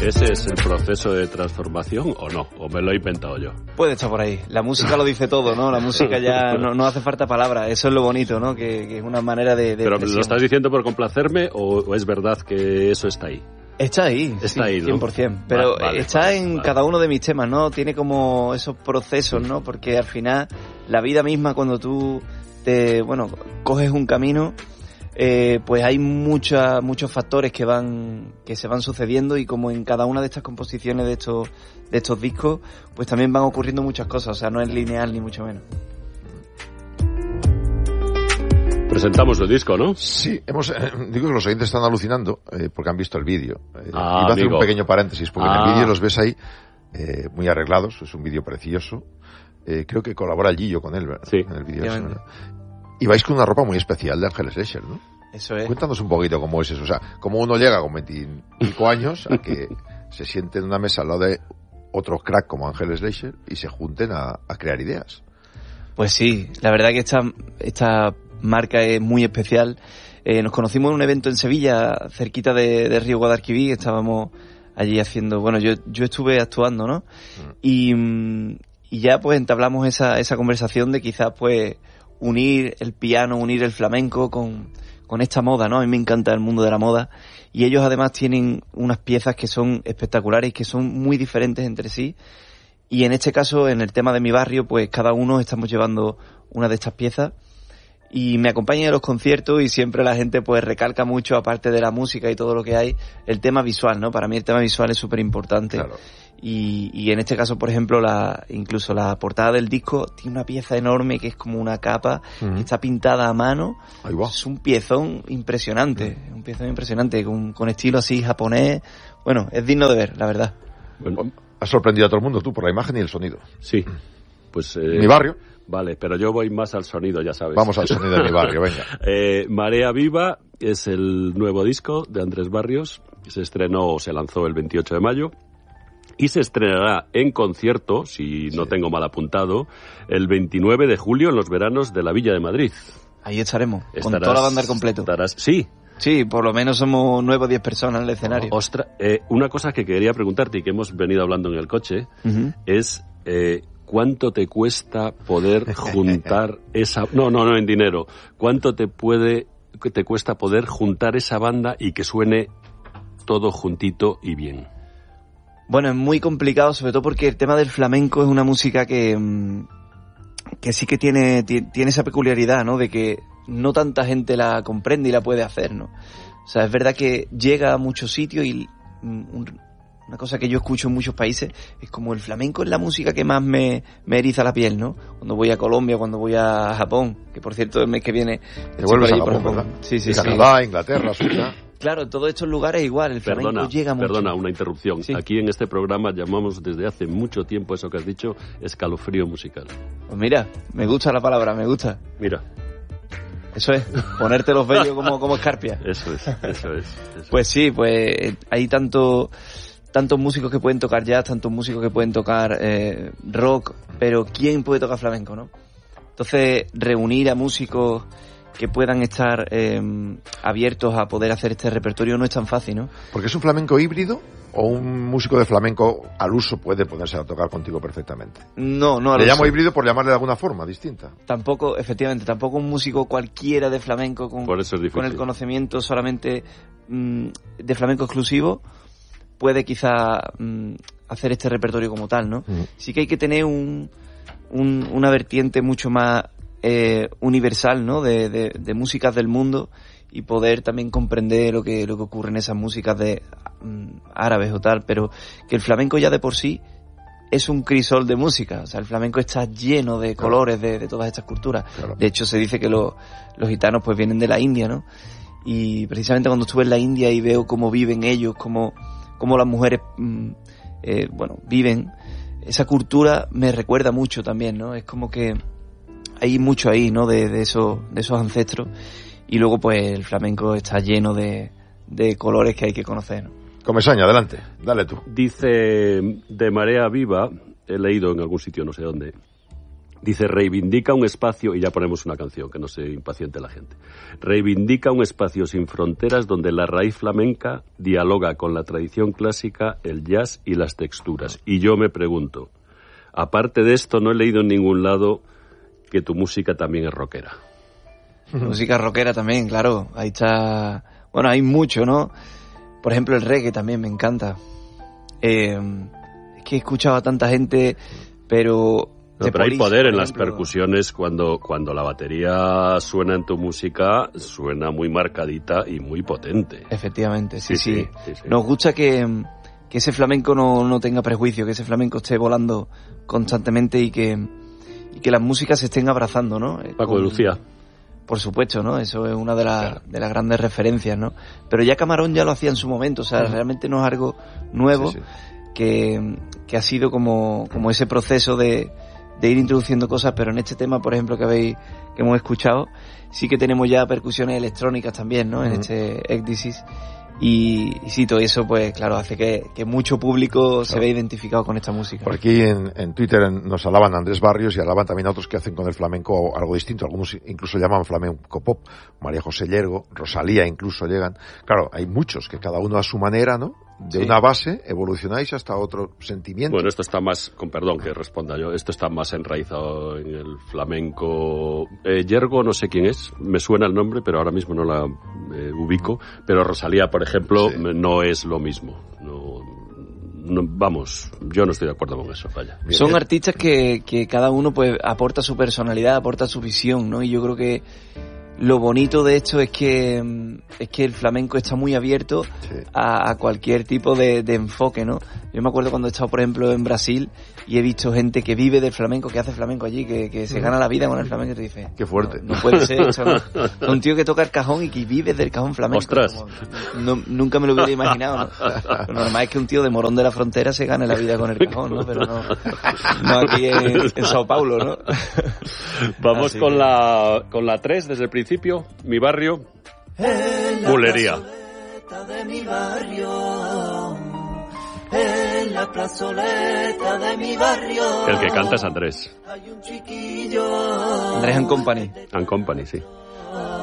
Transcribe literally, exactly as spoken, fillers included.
¿Ese es el proceso de transformación o no? ¿O me lo he inventado yo? Puede estar por ahí. La música lo dice todo, ¿no? La música ya no, no hace falta palabras. Eso es lo bonito, ¿no? Que, que es una manera de, de ¿Pero expresión. lo estás diciendo por complacerme o, o es verdad que eso está ahí? Está ahí, está sí, ahí, ¿no? cien por ciento. Pero vale, vale, está vale, en vale. cada uno de mis temas, ¿no? Tiene como esos procesos, ¿no? Porque al final, la vida misma, cuando tú te, bueno, coges un camino, eh, pues hay mucha, muchos factores que van, que se van sucediendo, y como en cada una de estas composiciones de estos, de estos discos, pues también van ocurriendo muchas cosas. O sea, no es lineal ni mucho menos. Presentamos el disco, ¿no? Sí, hemos, eh, digo que los oyentes están alucinando eh, porque han visto el vídeo. Eh, Ah, iba a hacer amigo. un pequeño paréntesis porque Ah. en el vídeo los ves ahí eh, muy arreglados, es un vídeo precioso. Eh, creo que colabora el Gillo con él, ¿verdad? Sí. En el vídeo. ese, Efectivamente. ¿verdad? Y vais con una ropa muy especial de Ángeles Lecher, ¿no? Eso es. Cuéntanos un poquito cómo es eso. O sea, cómo uno llega con veinticinco años a que se siente en una mesa al lado de otros crack como Ángeles Lecher y se junten a, a crear ideas. Pues sí, la verdad que esta, esta marca es muy especial. Eh, nos conocimos en un evento en Sevilla, cerquita de, de Río Guadalquivir. Estábamos allí haciendo, bueno, yo, yo estuve actuando, ¿no? Mm. Y, mm, y ya pues entablamos esa, esa conversación de quizás pues unir el piano, unir el flamenco con, con esta moda, ¿no? A mí me encanta el mundo de la moda. Y ellos además tienen unas piezas que son espectaculares, que son muy diferentes entre sí. Y en este caso, en el tema de mi barrio, pues cada uno estamos llevando una de estas piezas. Y me acompañan en los conciertos y siempre la gente pues recalca mucho, aparte de la música y todo lo que hay, el tema visual, ¿no? Para mí el tema visual es súper importante. Claro. Y, y en este caso, por ejemplo, la incluso la portada del disco tiene una pieza enorme que es como una capa, Ujú. que está pintada a mano. Ahí va. Es un piezón impresionante, un piezón impresionante, con, con estilo así japonés. Bueno, es digno de ver, la verdad. Bueno, Has sorprendido a todo el mundo tú por la imagen y el sonido. sí. Pues... eh, Mi barrio. Vale, pero yo voy más al sonido, ya sabes. Vamos al sonido de mi barrio, venga. Eh, Marea Viva es el nuevo disco de Andrés Barrios. Se estrenó, se lanzó el veintiocho de mayo. Y se estrenará en concierto, si no Sí. tengo mal apuntado, el veintinueve de julio en los veranos de la Villa de Madrid. Ahí estaremos, con Estarás- toda la banda al completo. estarás- sí. Sí, por lo menos somos nueve o diez personas en el escenario. Ostras, eh, una cosa que quería preguntarte y que hemos venido hablando en el coche Ujú. es eh, ¿cuánto te cuesta poder juntar esa... No, no, no en dinero. ¿Cuánto te puede que te cuesta poder juntar esa banda y que suene todo juntito y bien? Bueno, es muy complicado, sobre todo porque el tema del flamenco es una música que, mm, que sí que tiene, ti- tiene esa peculiaridad, ¿no? De que no tanta gente la comprende y la puede hacer, ¿no? O sea, es verdad que llega a muchos sitios y mm, un- una cosa que yo escucho en muchos países es como el flamenco es la música que más me, me eriza la piel, ¿no? Cuando voy a Colombia, cuando voy a Japón, que por cierto el mes que viene... Te estoy vuelves por a allí, por Japón, Japón. ¿verdad? Sí, sí, Y sí. Canadá, Inglaterra, Suiza. Claro, en todos estos lugares igual, el flamenco Perdona, llega mucho. perdona, una interrupción. Sí. Aquí en este programa llamamos desde hace mucho tiempo eso que has dicho escalofrío musical. Pues mira, me gusta la palabra, me gusta. Mira, Eso es, ponerte los vellos como, como escarpia. eso es, eso es. eso Pues sí, pues hay tanto, tantos músicos que pueden tocar jazz, tantos músicos que pueden tocar eh, rock, pero ¿quién puede tocar flamenco, no? Entonces, reunir a músicos que puedan estar eh, abiertos a poder hacer este repertorio no es tan fácil, ¿no? Porque es un flamenco híbrido o un músico de flamenco al uso puede ponerse a tocar contigo perfectamente. No, no. Le al llamo uso. híbrido por llamarle de alguna forma distinta. Tampoco, efectivamente, tampoco un músico cualquiera de flamenco con, Por eso es difícil. con el conocimiento solamente mm, de flamenco exclusivo puede quizá mm, hacer este repertorio como tal, ¿no? Ujú. Sí que hay que tener un, un- una vertiente mucho más eh, universal, ¿no? De, de, de músicas del mundo y poder también comprender lo que, lo que ocurre en esas músicas de mm, árabes o tal, pero que el flamenco ya de por sí es un crisol de música, o sea, el flamenco está lleno de colores de, de todas estas culturas. Claro. De hecho, se dice que lo- los gitanos pues vienen de la India, ¿no? Y precisamente cuando estuve en la India y veo cómo viven ellos, cómo, cómo las mujeres, mm, eh, bueno, viven, esa cultura me recuerda mucho también, ¿no? Es como que hay mucho ahí, ¿no? De, de esos, de esos ancestros. Y luego, pues, el flamenco está lleno de, de colores que hay que conocer, ¿no? Comesaña, adelante, dale tú. Dice de Marea Viva, he leído en algún sitio, no sé dónde, Dice, reivindica un espacio, y ya ponemos una canción, que no se impaciente la gente. Reivindica un espacio sin fronteras donde la raíz flamenca dialoga con la tradición clásica, el jazz y las texturas. Y yo me pregunto, aparte de esto, no he leído en ningún lado que tu música también es rockera. Música rockera también, claro. Ahí está... Bueno, hay mucho, ¿no? Por ejemplo, el reggae también me encanta. Eh, es que he escuchado a tanta gente, pero... No, pero hay poder en las percusiones cuando, cuando la batería suena en tu música, suena muy marcadita y muy potente. Efectivamente, sí, sí. sí, sí, sí. Nos gusta que, que ese flamenco no, no tenga prejuicio, que ese flamenco esté volando constantemente y que, y que las músicas se estén abrazando, ¿no? Paco Con, de Lucía. Por supuesto, ¿no? Eso es una de, la, claro. de las grandes referencias, ¿no? Pero ya Camarón ya lo hacía en su momento, o sea, uh-huh. realmente no es algo nuevo, sí, sí. Que, que ha sido como, como ese proceso de... de ir introduciendo cosas, pero en este tema, por ejemplo, que habéis que hemos escuchado, sí que tenemos ya percusiones electrónicas también, ¿no? Uh-huh. En este Ecdysis. Y, y sí, todo eso, pues claro, hace que, que mucho público claro. se vea identificado con esta música. Por aquí en, en Twitter nos alaban a Andrés Barrios y alaban también a otros que hacen con el flamenco algo distinto. Algunos incluso llaman flamenco pop. María José Llergo, Rosalía incluso llegan. Claro, hay muchos que cada uno a su manera, ¿no? De sí. una base evolucionáis hasta otro sentimiento. Bueno, esto está más, con perdón que responda yo, esto está más enraizado en el flamenco. Eh, Llergo, no sé quién es, me suena el nombre, pero ahora mismo no la eh, ubico. Pero Rosalía, por ejemplo, sí. no es lo mismo. No, no, vamos, yo no estoy de acuerdo con eso, vaya. Son artistas que, que cada uno pues aporta su personalidad, aporta su visión, ¿no? Y yo creo que lo bonito de esto es que es que el flamenco está muy abierto sí. a, a cualquier tipo de, de enfoque, ¿no? Yo me acuerdo cuando he estado, por ejemplo, en Brasil y he visto gente que vive del flamenco, que hace flamenco allí, que, que se gana la vida con el flamenco y te dice... ¡Qué fuerte! No, no puede ser eso, ¿no? Un tío que toca el cajón y que vive del cajón flamenco. ¡Ostras! Como, no, nunca me lo hubiera imaginado, ¿no? Lo normal es que un tío de Morón de la Frontera se gane la vida con el cajón, ¿no? Pero no, no aquí en, en Sao Paulo, ¿no? Vamos Así con que... la con la tres desde el principio. Mi barrio, Bulería. De mi barrio, en la plazoleta de mi barrio. El que canta es Andrés. Hay un chiquillo. Andrés and Company. And Company, sí.